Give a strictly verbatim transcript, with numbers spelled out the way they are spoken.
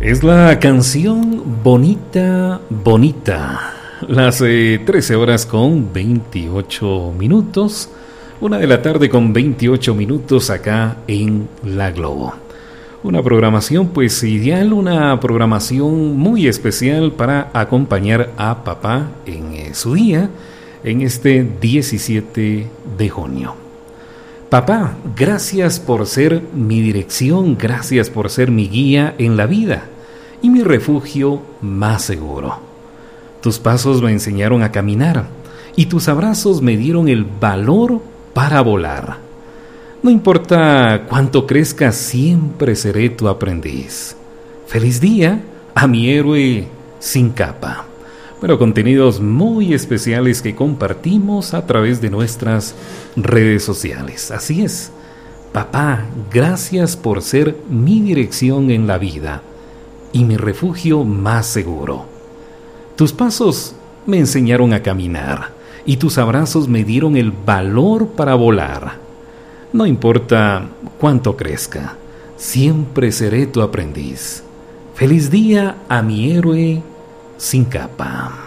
Es la canción Bonita, Bonita. Las eh, trece horas con veintiocho minutos. Una de la tarde con veintiocho minutos acá en La Globo. Una programación pues ideal, una programación muy especial para acompañar a papá en eh, su día, en este diecisiete de junio. Papá, gracias por ser mi dirección, gracias por ser mi guía en la vida y mi refugio más seguro. Tus pasos me enseñaron a caminar y tus abrazos me dieron el valor para volar. No importa cuánto crezca, siempre seré tu aprendiz. Feliz día a mi héroe sin capa. Bueno, contenidos muy especiales que compartimos a través de nuestras redes sociales. Así es. Papá, gracias por ser mi dirección en la vida y mi refugio más seguro. Tus pasos me enseñaron a caminar y tus abrazos me dieron el valor para volar. No importa cuánto crezca, siempre seré tu aprendiz. Feliz día a mi héroe sin capa.